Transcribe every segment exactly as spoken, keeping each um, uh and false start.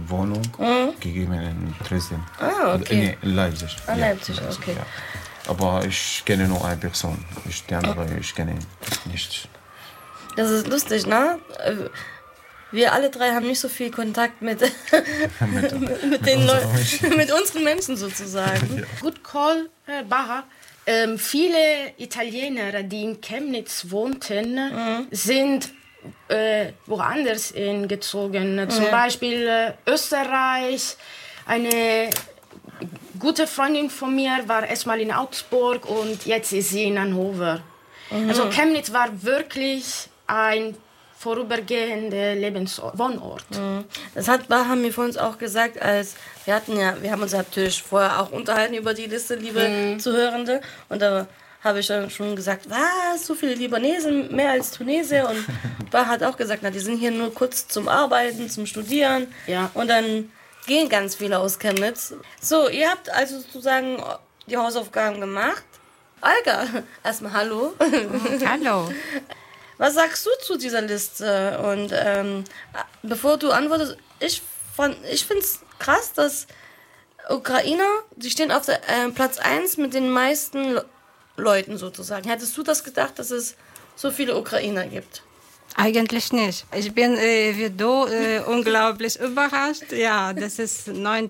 Wohnung mhm. gegeben in Dresden. Ah, okay. In Leipzig. Ah, ja, Leipzig, Leipzig, okay. Ja. Aber ich kenne nur eine Person. Ich, die andere, ich kenne nicht. Das ist lustig, ne? Wir alle drei haben nicht so viel Kontakt mit, mit, mit, mit den Leuten, mit unseren Menschen sozusagen. Ja. Good call, Herr Baha. Ähm, viele Italiener, die in Chemnitz wohnten, mhm. sind äh, woanders hingezogen. Zum ja. Beispiel äh, Österreich. Eine gute Freundin von mir war erstmal in Augsburg und jetzt ist sie in Hannover. Mhm. Also Chemnitz war wirklich ein vorübergehender Lebenswohnort. Mhm. Das hat Baha mir von uns auch gesagt, als wir hatten ja, wir haben uns natürlich vorher auch unterhalten über die Liste, liebe mhm. Zuhörende, und da habe ich dann schon gesagt, was, so viele Libanesen, mehr als Tunesier, und Baha hat auch gesagt, na, die sind hier nur kurz zum Arbeiten, zum Studieren, ja. Und dann gehen ganz viele aus Chemnitz. So, ihr habt also sozusagen die Hausaufgaben gemacht. Olga, erstmal hallo. Hallo. Was sagst du zu dieser Liste? Und ähm, bevor du antwortest, ich, ich finde es krass, dass Ukrainer, die stehen auf der, äh, Platz eins mit den meisten Le- Leuten sozusagen. Hättest du das gedacht, dass es so viele Ukrainer gibt? Eigentlich nicht. Ich bin äh, wie du äh, unglaublich überrascht. Ja, das ist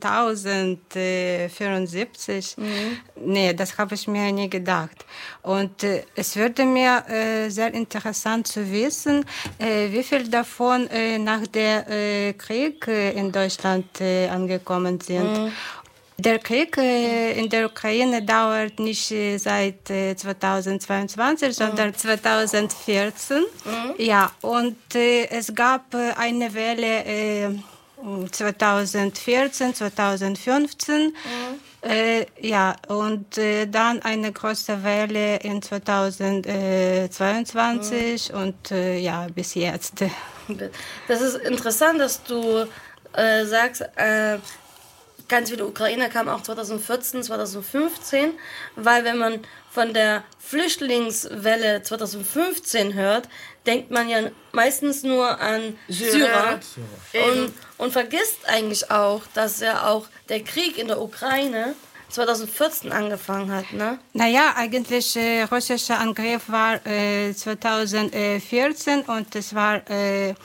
neuntausendvierundsiebzig. Mhm. Nee, das habe ich mir nie gedacht. Und äh, es würde mir äh, sehr interessant zu wissen, äh, wie viel davon äh, nach dem äh, Krieg äh, in Deutschland äh, angekommen sind. Mhm. Der Krieg äh, in der Ukraine dauert nicht äh, seit äh, zweitausendzweiundzwanzig, sondern mhm. zweitausendvierzehn. Mhm. Ja, und äh, es gab äh, eine Welle äh, zweitausendvierzehn, zweitausendfünfzehn. Mhm. Äh, ja, und äh, dann eine große Welle in zweitausendzweiundzwanzig mhm. und äh, ja, bis jetzt. Das ist interessant, dass du äh, sagst, äh, ganz viele Ukrainer kamen auch zweitausendvierzehn, zweitausendfünfzehn, weil wenn man von der Flüchtlingswelle zweitausendfünfzehn hört, denkt man ja meistens nur an Syrer und, und vergisst eigentlich auch, dass ja auch der Krieg in der Ukraine zweitausendvierzehn angefangen hat, ne? Naja, eigentlich äh, russischer Angriff war äh, zweitausendvierzehn und es war äh, äh,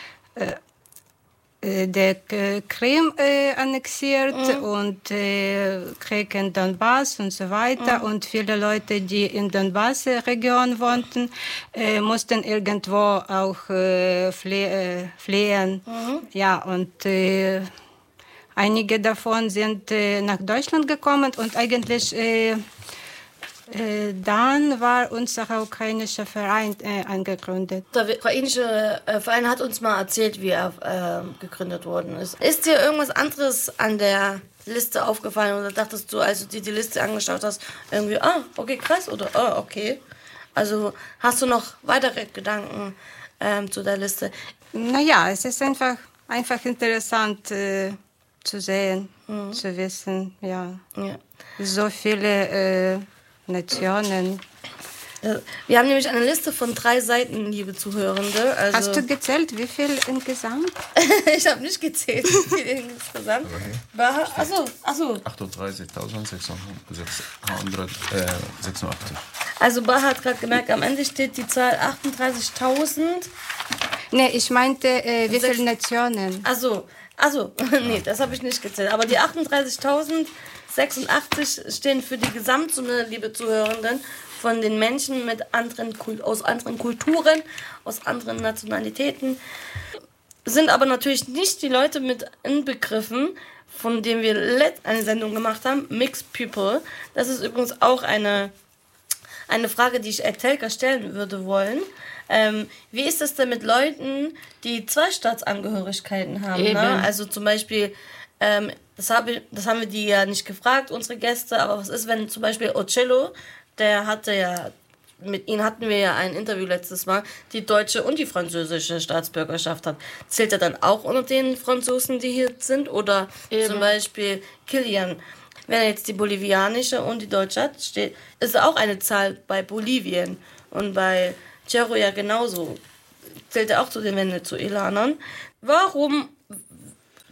der Krim äh, annexiert mhm. und äh, Krieg in Donbass und so weiter. Mhm. Und viele Leute, die in Donbass-Region wohnten, äh, mussten irgendwo auch äh, flie- äh, fliehen. Mhm. Ja, und äh, einige davon sind äh, nach Deutschland gekommen und eigentlich äh, Äh, dann war unser ukrainischer Verein äh, angegründet. Der ukrainische äh, Verein hat uns mal erzählt, wie er äh, gegründet worden ist. Ist dir irgendwas anderes an der Liste aufgefallen oder dachtest du, als du dir die Liste angeschaut hast, irgendwie, ah, okay, krass oder ah, okay? Also hast du noch weitere Gedanken ähm, zu der Liste? Naja, es ist einfach, einfach interessant äh, zu sehen, mhm. zu wissen, ja. ja. So viele äh, Nationen. Wir haben nämlich eine Liste von drei Seiten, liebe Zuhörende. Also hast du gezählt, wie viel insgesamt? Ich habe nicht gezählt, wie viel insgesamt. War, achso, achso. achtunddreißigtausendsechshundertsechsundachtzig. Also Baha hat gerade gemerkt, am Ende steht die Zahl achtunddreißigtausend. Nee, ich meinte, äh, wie viele Nationen? Achso, achso, nee, das habe ich nicht gezählt. Aber die achtunddreißigtausendsechsundachtzig stehen für die Gesamtsumme, liebe Zuhörenden, von den Menschen mit anderen, aus anderen Kulturen, aus anderen Nationalitäten. Sind aber natürlich nicht die Leute mit inbegriffen, von denen wir letzte eine Sendung gemacht haben, Mixed People. Das ist übrigens auch eine, eine Frage, die ich Etelka stellen würde wollen. Ähm, wie ist es denn mit Leuten, die zwei Staatsangehörigkeiten haben? Ne? Also zum Beispiel, ähm, das, hab ich, das haben wir die ja nicht gefragt, unsere Gäste, aber was ist, wenn zum Beispiel Ocello, der hatte ja, mit ihm hatten wir ja ein Interview letztes Mal, die deutsche und die französische Staatsbürgerschaft hat. Zählt er dann auch unter den Franzosen, die hier sind? Oder Eben. Zum Beispiel Kilian, wenn er jetzt die bolivianische und die deutsche hat, steht, ist auch eine Zahl bei Bolivien. Und bei Cerro ja genauso. Zählt er auch zu den Venezolanern. Warum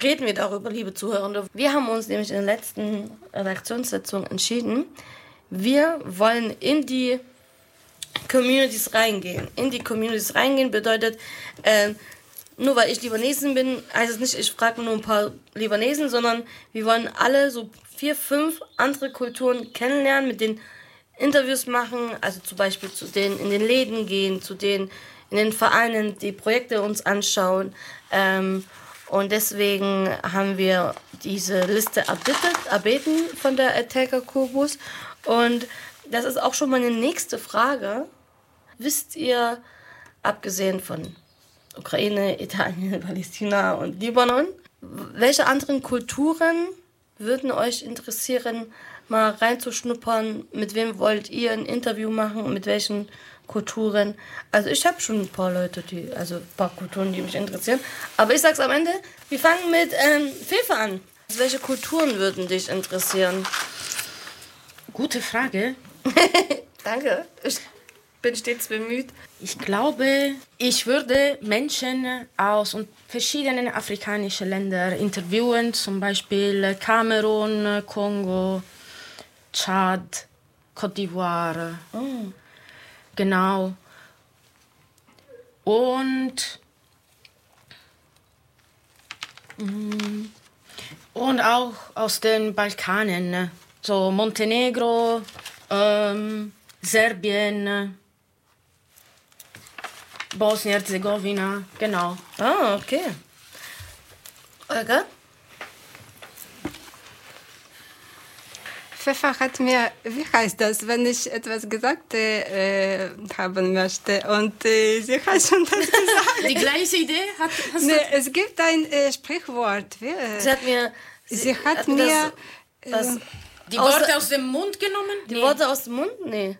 reden wir darüber, liebe Zuhörende. Wir haben uns nämlich in der letzten Redaktionssitzung entschieden, wir wollen in die Communities reingehen. In die Communities reingehen bedeutet, äh, nur weil ich Libanesin bin, heißt es nicht, ich frage nur ein paar Libanesen, sondern wir wollen alle so vier, fünf andere Kulturen kennenlernen, mit denen Interviews machen, also zum Beispiel zu denen in den Läden gehen, zu denen in den Vereinen die Projekte uns anschauen. Ähm, und deswegen haben wir diese Liste erbittet, erbeten von der Ateca Kubus. Und das ist auch schon meine nächste Frage. Wisst ihr, abgesehen von Ukraine, Italien, Palästina und Libanon, welche anderen Kulturen würden euch interessieren, mal reinzuschnuppern? Mit wem wollt ihr ein Interview machen? Mit welchen Kulturen? Also ich habe schon ein paar Leute, die, also ein paar Kulturen, die mich interessieren. Aber ich sag's am Ende, wir fangen mit ähm, Fefe an. Also welche Kulturen würden dich interessieren? Gute Frage. Danke. Ich bin stets bemüht. Ich glaube, ich würde Menschen aus verschiedenen afrikanischen Ländern interviewen, zum Beispiel Kamerun, Kongo, Tschad, Côte d'Ivoire. Oh. Genau. Und, und auch aus den Balkanen, so Montenegro, ähm, Serbien, Bosnien-Herzegowina, genau. Ah, okay. Olga? Pfeffer hat mir, wie heißt das, wenn ich etwas gesagt äh, haben möchte und äh, sie hat schon das gesagt. Die gleiche Idee? Hat, hast nee, es gibt ein äh, Sprichwort. Wie, äh, Sie hat mir... sie, sie hat, hat mir... Das, das, äh, die Worte aus, aus dem Mund genommen? Die nee. Worte aus dem Mund? Nee.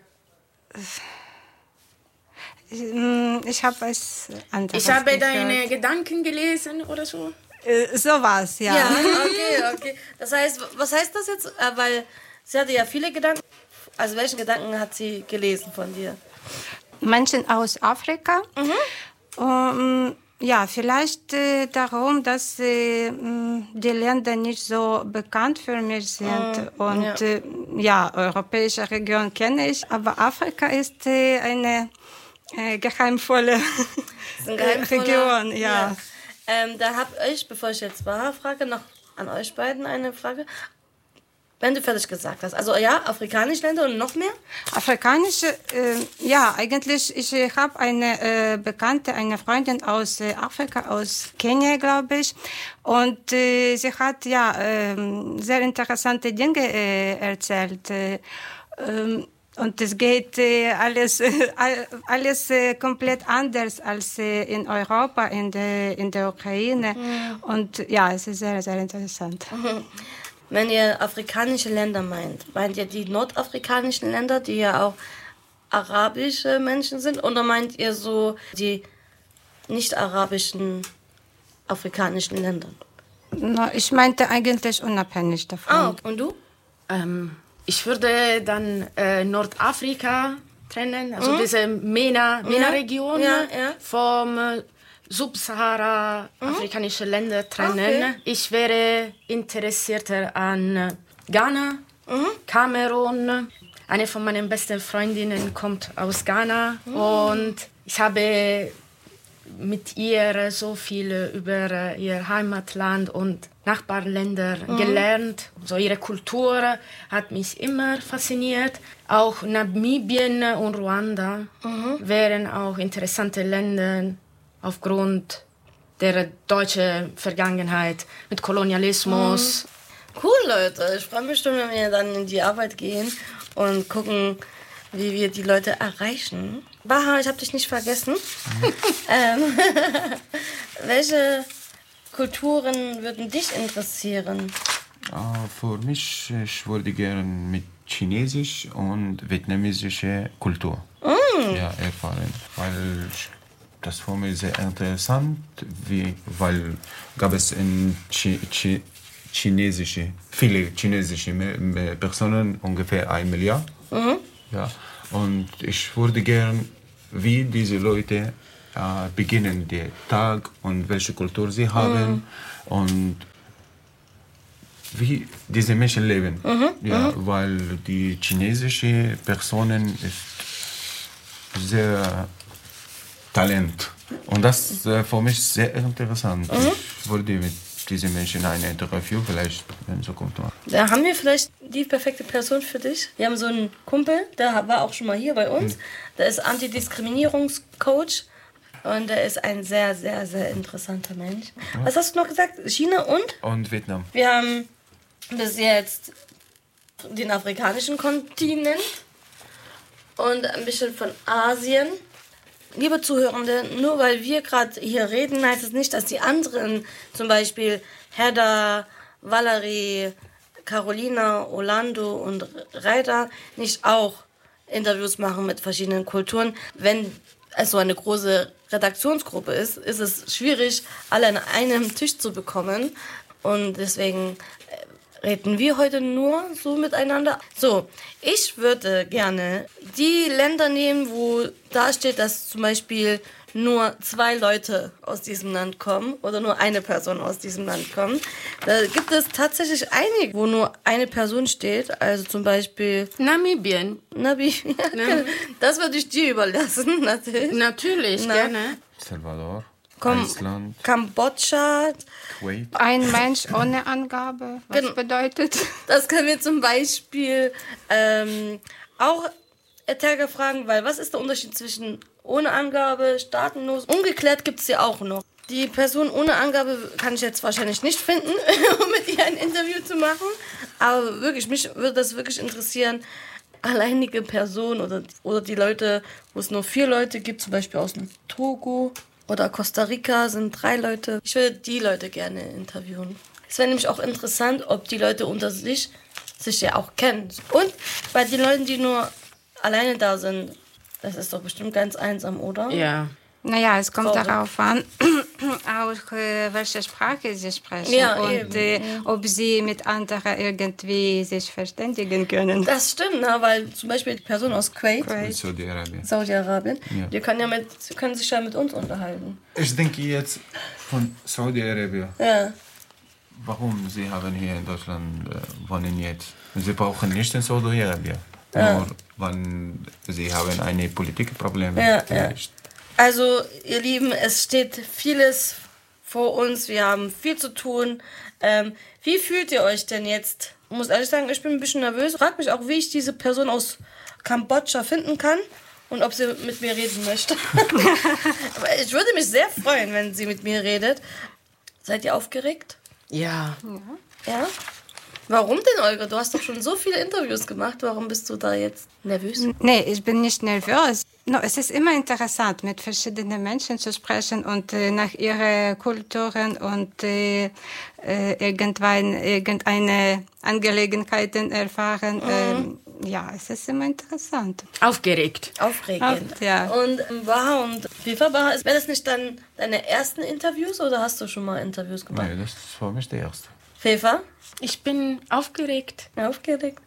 Ich habe es anders Ich habe gehört. deine Gedanken gelesen oder so. Äh, sowas, ja. Ja, okay, okay. Das heißt, was heißt das jetzt? Äh, weil sie hatte ja viele Gedanken. Also welche Gedanken hat sie gelesen von dir? Menschen aus Afrika. Mhm. Um, ja, vielleicht äh, darum, dass äh, die Länder nicht so bekannt für mich sind. Mhm, Und ja. Äh, ja, europäische Region kenne ich, aber Afrika ist äh, eine äh, geheimvolle Ein geheimvoller- Region. Ja. ja. Ähm, da habe ich, bevor ich jetzt Baha frage, noch an euch beiden eine Frage. Wenn du fertig gesagt hast. Also ja, afrikanische Länder und noch mehr? Afrikanische, äh, ja, eigentlich, ich äh, habe eine äh, Bekannte, eine Freundin aus äh, Afrika, aus Kenia, glaube ich. Und äh, sie hat ja äh, sehr interessante Dinge äh, erzählt. Äh, ähm, und es geht äh, alles, äh, alles äh, komplett anders als äh, in Europa, in der, in der Ukraine. Mhm. Und ja, es ist sehr, sehr interessant. Mhm. Wenn ihr afrikanische Länder meint, meint ihr die nordafrikanischen Länder, die ja auch arabische Menschen sind, oder meint ihr so die nicht-arabischen afrikanischen Länder? No, ich meinte eigentlich unabhängig davon. Ah, okay. Und du? Ähm, ich würde dann äh, Nordafrika trennen, also mhm. diese MENA, MENA-Region ja, ja. vom äh, subsahara-afrikanische Länder trennen. Okay. Ich wäre interessierter an Ghana, mhm. Kamerun. Eine von meinen besten Freundinnen kommt aus Ghana mhm. und ich habe mit ihr so viel über ihr Heimatland und Nachbarländer mhm. gelernt. So ihre Kultur hat mich immer fasziniert. Auch Namibien und Ruanda mhm. wären auch interessante Länder aufgrund der deutschen Vergangenheit mit Kolonialismus. Mhm. Cool, Leute. Ich freue mich schon, wenn wir dann in die Arbeit gehen und gucken, wie wir die Leute erreichen. Baha, ich habe dich nicht vergessen. ähm, welche Kulturen würden dich interessieren? Uh, für mich, ich würde gerne mit Chinesisch und vietnamesische Kultur mm. ja, erfahren, weil ich das für mich sehr interessant, wie, weil gab es in Chi, Chi, chinesische, viele chinesische Personen, ungefähr ein Milliard. Mhm. Ja, und ich würde gern, wie diese Leute äh, beginnen den Tag und welche Kultur sie haben. Mhm. Und wie diese Menschen leben. Mhm. Ja, Mhm. weil die chinesische Personen ist sehr Talent. Und das ist äh, für mich sehr interessant. Mhm. Ich würde mit diesen Menschen ein Interview vielleicht in Zukunft machen. Da haben wir vielleicht die perfekte Person für dich. Wir haben so einen Kumpel, der war auch schon mal hier bei uns. Mhm. Der ist Antidiskriminierungscoach. Und er ist ein sehr, sehr, sehr interessanter Mensch. Ja. Was hast du noch gesagt? China und? Und Vietnam. Wir haben bis jetzt den afrikanischen Kontinent und ein bisschen von Asien. Liebe Zuhörende, nur weil wir gerade hier reden, heißt es nicht, dass die anderen, zum Beispiel Hedda, Valerie, Carolina, Orlando und Reiter, nicht auch Interviews machen mit verschiedenen Kulturen. Wenn es so eine große Redaktionsgruppe ist, ist es schwierig, alle an einem Tisch zu bekommen. Und deswegen reden wir heute nur so miteinander. So, ich würde gerne die Länder nehmen, wo da steht, dass zum Beispiel nur zwei Leute aus diesem Land kommen oder nur eine Person aus diesem Land kommt. Da gibt es tatsächlich einige, wo nur eine Person steht. Also zum Beispiel Namibien. Namibien. Ja, das würde ich dir überlassen, natürlich. Natürlich, Na. gerne. Salvador, Kom- Island, Kambodscha. Kuwait. Ein Mensch ohne Angabe, was Gen- bedeutet? Das können wir zum Beispiel ähm, auch Eterga fragen, weil was ist der Unterschied zwischen ohne Angabe, staatenlos? Ungeklärt gibt es ja auch noch. Die Person ohne Angabe kann ich jetzt wahrscheinlich nicht finden, um mit ihr ein Interview zu machen. Aber wirklich, mich würde das wirklich interessieren, alleinige Personen oder, oder die Leute, wo es nur vier Leute gibt, zum Beispiel aus dem Togo oder Costa Rica sind drei Leute. Ich würde die Leute gerne interviewen. Es wäre nämlich auch interessant, ob die Leute unter sich sich ja auch kennen. Und bei den Leuten, die nur alleine da sind, das ist doch bestimmt ganz einsam, oder? Ja. Naja, es kommt Traurig. darauf an, auch äh, welche Sprache sie sprechen Ja, und eben, äh, ja. ob sie mit anderen irgendwie sich verständigen können. Das stimmt, ne? Weil zum Beispiel die Person aus Kuwait, Kuwait. Mit Saudi-Arabien. Saudi-Arabien, Ja. die können, ja mit, die können sich ja mit uns unterhalten. Ich denke jetzt von Saudi-Arabien. Ja. Warum sie haben hier in Deutschland äh, wohnen jetzt? Sie brauchen nicht in Saudi-Arabien. Ja. Nur wenn sie haben eine Politikprobleme. Ja, vielleicht. Also, ihr Lieben, es steht vieles vor uns. Wir haben viel zu tun. Ähm, wie fühlt ihr euch denn jetzt? Ich muss ehrlich sagen, ich bin ein bisschen nervös. Frag mich auch, wie ich diese Person aus Kambodscha finden kann und ob sie mit mir reden möchte. Aber ich würde mich sehr freuen, wenn sie mit mir redet. Seid ihr aufgeregt? Ja. Ja? Warum denn, Olga? Du hast doch schon so viele Interviews gemacht. Warum bist du da jetzt nervös? Nee, ich bin nicht nervös. No, es ist immer interessant, mit verschiedenen Menschen zu sprechen und äh, nach ihren Kulturen und äh, äh, irgendwann irgendeine Angelegenheiten erfahren. Mhm. Ähm, ja, es ist immer interessant. Aufgeregt. Aufregend. Auf- ja. Und ähm, Baha und Viva Baha, wäre das nicht dann deine ersten Interviews oder hast du schon mal Interviews gemacht? Nein, das ist für mich der erste. Viva? Ich bin aufgeregt. Aufgeregt?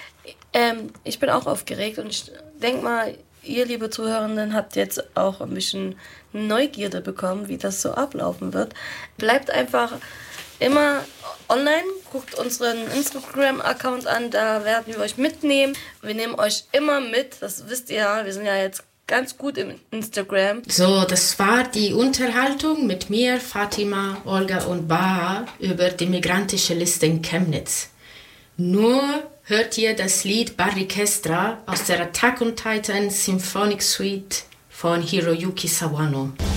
Ähm, ich bin auch aufgeregt und ich denke mal, ihr, liebe Zuhörenden, habt jetzt auch ein bisschen Neugierde bekommen, wie das so ablaufen wird. Bleibt einfach immer online, guckt unseren Instagram-Account an, da werden wir euch mitnehmen. Wir nehmen euch immer mit, das wisst ihr ja, wir sind ja jetzt ganz gut im Instagram. So, das war die Unterhaltung mit mir, Fatima, Olga und Baha über die migrantische Liste in Chemnitz. Nur hört ihr das Lied Barricestra aus der Attack on Titan Symphonic Suite von Hiroyuki Sawano.